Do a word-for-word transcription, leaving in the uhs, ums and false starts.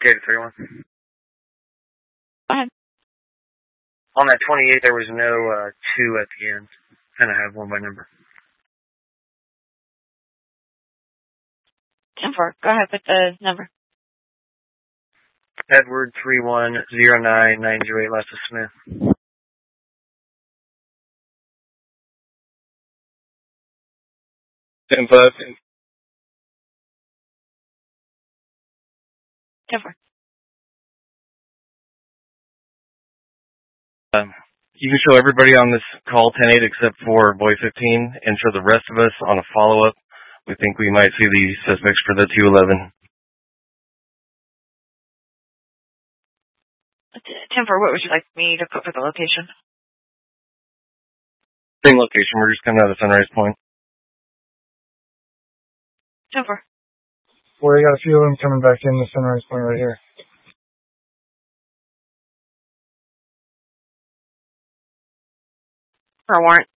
Gator three one. Go ahead. On that twenty-eight, there was no uh, two at the end. And I have one by number. ten four. Go ahead with the number. Edward three one zero nine nine zero eight, last of Smith. ten five. ten four. Um, you can show everybody on this call ten eight except for boy fifteen, and show the rest of us on a follow-up. We think we might see the suspects for the two eleven. ten four, what would you like me to put for the location? Same location. We're just coming out of Sunrise Point. ten four. Well, we got a few of them coming back in the Sunrise Point right here. For a warrant.